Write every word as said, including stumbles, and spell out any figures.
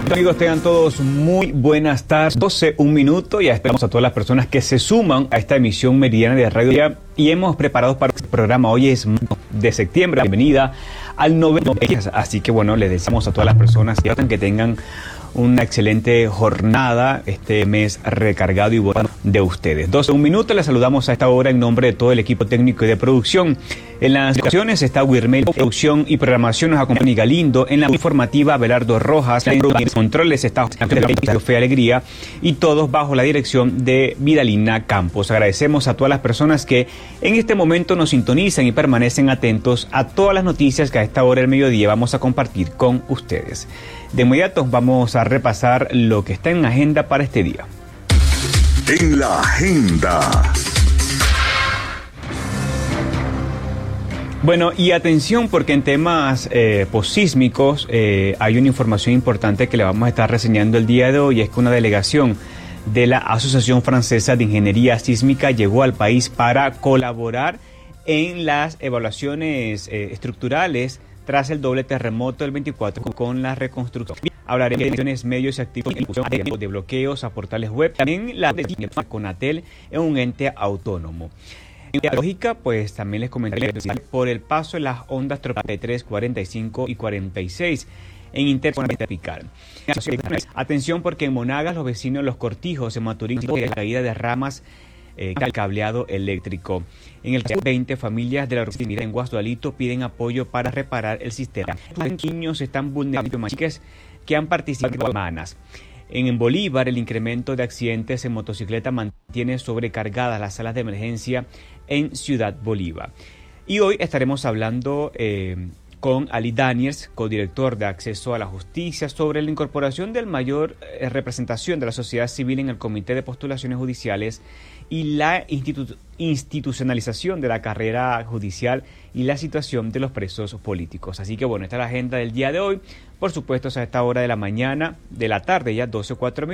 Amigos, tengan todos muy buenas tardes. doce, un minuto. Ya esperamos a todas las personas que se suman a esta emisión meridiana de Radio Día y hemos preparado para este programa. Hoy es de septiembre. Bienvenida al noveno. Así que bueno, les deseamos a todas las personas que tengan una excelente jornada, este mes recargado y bueno de ustedes. doce, un minuto, les saludamos a esta hora en nombre de todo el equipo técnico y de producción. En las ocasiones está Wirmel, producción y programación, nos acompaña Galindo, en la informativa Abelardo Rojas, en los controles está Fe Alegría y todos bajo la dirección de Vidalina Campos. Agradecemos a todas las personas que en este momento nos sintonizan y permanecen atentos a todas las noticias que a esta hora del mediodía vamos a compartir con ustedes. De inmediato vamos a repasar lo que está en la agenda para este día. En la agenda. Bueno, y atención porque en temas eh, posísmicos eh, hay una información importante que le vamos a estar reseñando el día de hoy. Es que una delegación de la Asociación Francesa de Ingeniería Sísmica llegó al país para colaborar en las evaluaciones eh, estructurales tras el doble terremoto del veinticuatro con la reconstrucción. Hablaremos de medios y activos de bloqueos a portales web. También la de Conatel es un ente autónomo. En la lógica, pues también les comentaré por el paso de las ondas tropicales tres, cuarenta y cinco y cuarenta y seis en intertropical. Atención porque en Monagas los vecinos de Los Cortijos en Maturín de la caída de ramas eh, al cableado eléctrico. En el caso veinte familias de la comunidad en Guasdualito piden apoyo para reparar el sistema. Los niños están vulnerables que han participado en semanas. En Bolívar, el incremento de accidentes en motocicleta mantiene sobrecargadas las salas de emergencia en Ciudad Bolívar. Y hoy estaremos hablando eh, con Ali Daniels, codirector de Acceso a la Justicia, sobre la incorporación del mayor eh, representación de la sociedad civil en el Comité de Postulaciones Judiciales y la institu- institucionalización de la carrera judicial y la situación de los presos políticos. Así que bueno, esta es la agenda del día de hoy. Por supuesto, a esta hora de la mañana, de la tarde, ya doce o cuatro minutos.